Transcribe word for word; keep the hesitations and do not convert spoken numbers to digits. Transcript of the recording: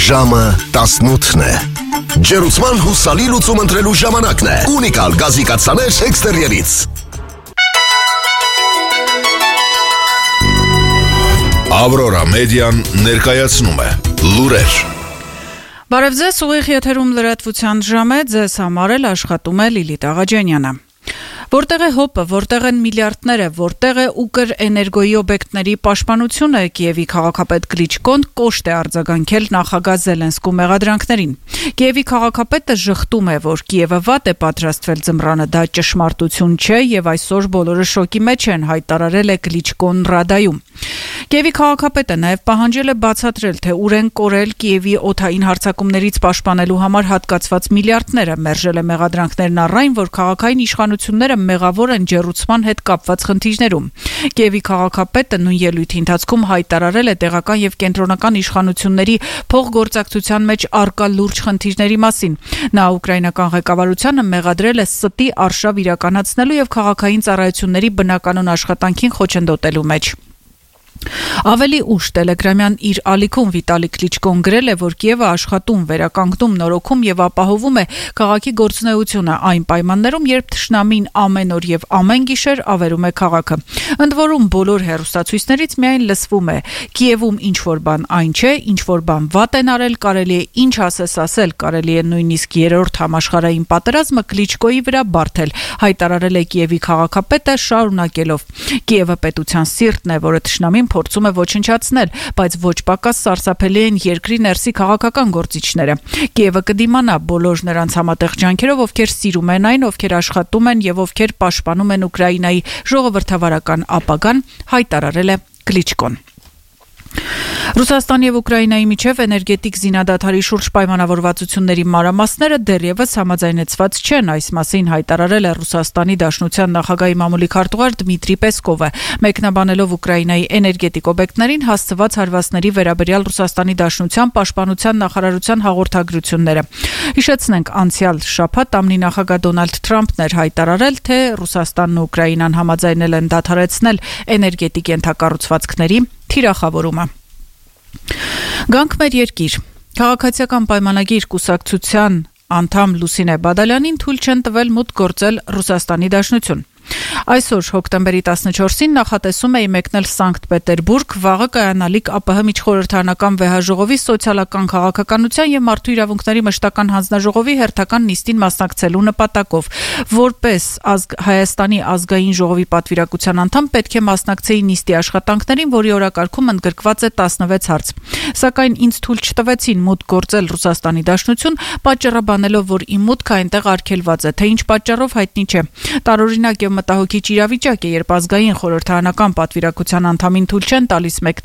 Ժամը տասնութն է։ Ջերուցման հուսալի լուծում ընտրելու ժամանակն է։ Ունիկալ գազի կաթսաներ էքստերիերից։ Ավրորա մեդիան ներկայացնում է լուրեր։ Բարև ձեզ, ուղիղ եթերում լրատվության ժամ է, ձեզ համար էլ աշխատում է Լիլիթ Աղաջանյանը։ Որտեղ է հոպը, որտեղ են միլիարդները, որտեղ է Ուկրէներգոյի օբյեկտների պաշտպանությունը, Կիևի քաղաքապետ Կլիչկոն կոշտ է արձագանքել նախագահ Զելենսկու մեղադրանքներին։ Կիևի քաղաքապետը ժխտում է, որ Կիևը վատ է պատրաստվել ձմռանը, դա ճշմարտություն չէ եւ այսօր բոլորը շոկի մեջ են, հայտարարել է Կլիչկոն Ռադայում։ Կիևի քաղաքապետը նաև պահանջել է բացատրել, թե ուր են կորել Կիևի օդային հարձակումներից պաշտպանելու համար հատկացված միլիարդները, մերժել է մեղադրանքներն առայն, որ քաղաքային իշխանությունները մեղավոր են ջեռուցման հետ կապված խնդիրներում։ Կիևի քաղաքապետը նույն ելույթի ընթացքում հայտարարել է տեղական եւ կենտրոնական իշխանությունների փոխգործակցության մեջ առկա լուրջ խնդիրների մասին։ Նա ուկրաինական ղեկավարությանը մեղադրել է ստի արշավ իրականացնելու եւ քաղաքային ծառայությունների բնականոն աշխատանքին խոչընդոտելու մեջ։ Ավելի ուշ Տելեգրամյան իր ալիքում Վիտալի Կլիչկոն գրել է, որ Կիևը աշխատում, վերականգնում, նորոգում եւ ապահովում է քաղաքի գործունեությունը այն պայմաններում, երբ թշնամին ամեն օր եւ ամեն գիշեր ավերում է քաղաքը։ Ընդ որում բոլոր հեռուստացույցներից միայն լսվում է. Կիևում ինչ որ բան այն չէ, ինչ որ բան վատ են արել, կարելի է ինչ ասես ասել, կարելի է նույնիսկ երրորդ համաշխարհային պատերազմը Կլիչկոյի վրա բարթել, հայտարարել է Կիևի քաղաքապետը, շարունակելով. Կիևը պետության սիրտն է, որը թշնամին փորձում է ոչնչացնել, բայց ոչ պակաս սարսափելի են երկրի ներսի քաղաքական գործիչները։ Կիևը կդիմանա բոլոր նրանց համատեղ ջանքերով, ովքեր սիրում են այն, ովքեր աշխատում են եւ ովքեր պաշտպանում են Ուկրաինայի ժողովրդավարական ապագան, հայտարարել է Կլիչկոն։ Ռուսաստանի եւ Ուկրաինայի միջև էներգետիկ զինադադարի շուրջ պայմանավորվածությունների մանրամասները դեռևս համաձայնեցված չեն, այս մասին հայտարարել է Ռուսաստանի Դաշնության նախագահի մամուլի քարտուղար Դմիտրի Պեսկովը, մեկնաբանելով Ուկրաինայի էներգետիկ օբյեկտներին հասցված հարվածների վերաբերյալ Ռուսաստանի Դաշնության պաշտպանության նախարարության հաղորդագրությունները։ Հիշեցնենք, անցյալ շաբաթ ԱՄՆ նախագահ Դոնալդ Թրամփն էր հայտարարել, թե Ռուսաստանն ու Ուկրաինան համաձայնել են դադարեցնել էներգետիկ ենթակառուցվածքների թիրախավորումը։ Գանք մեր երկիր։ Քաղաքացիական պայմանագիր կուսակցության անդամ Լուսինե Բադալյանին թույլ չեն տվել մուտք գործել Ռուսաստանի Դաշնություն։ Այսօր հոկտեմբերի տասնչորսին նախատեսում էի մեկնել Սանկտ Պետերբուրգ, վաղը կայանալիք ԱՊՀ միջխորհրդարանական վեհաժողովի սոցիալական քաղաքականության եւ մարդու իրավունքների մշտական հանձնաժողովի հերթական նիստին մասնակցելու նպատակով։ Որպես ազգ Հայաստանի ազգային ժողովի պատվիրակության անդամ պետք է մասնակցեի նիստի աշխատանքներին, որի օրակարգում ընդգրկված է տասնվեց հարց։ Սակայն ինձ թույլ չտվեցին մուտք գործել Ռուսաստանի Դաշնություն, պատճառաբանելով, որ իմ մուտքը այնտեղ արգելված է, թե ինչ պատճառով հայտնի չէ։ Տարօրինակ եւ մտահոգիչ իրավիճակ է, երբ ազգային խորհրդարանական պատվիրակության անդամին թույլ չեն տալիս